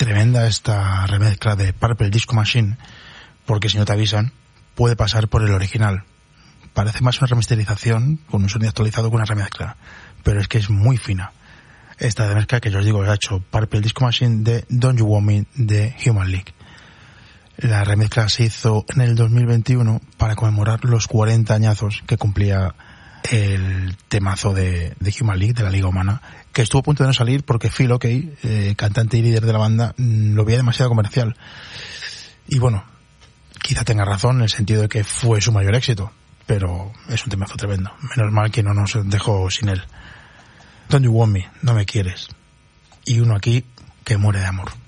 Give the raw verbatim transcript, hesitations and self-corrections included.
tremenda esta remezcla de Purple Disco Machine, porque si no te avisan, puede pasar por el original. Parece más una remasterización con un sonido actualizado que una remezcla, pero es que es muy fina. Esta remezcla que yo os digo, lo ha hecho Purple Disco Machine de Don't You Want Me de Human League. La remezcla se hizo en el dos mil veintiuno para conmemorar los cuarenta añazos que cumplía el temazo de, de Human League, de la Liga Humana, que estuvo a punto de no salir porque Phil Oakey, eh, cantante y líder de la banda, lo veía demasiado comercial. Y bueno, quizá tenga razón en el sentido de que fue su mayor éxito, pero es un temazo tremendo. Menos mal que no nos dejó sin él. Don't You Want Me, no me quieres. Y uno aquí que muere de amor.